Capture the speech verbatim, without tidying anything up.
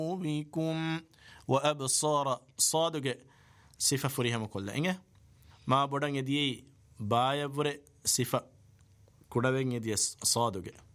بكم وأبصار صادق صفة فريها مكل إنه ما بدن يدي بايا بره صفة كودين يدي صادق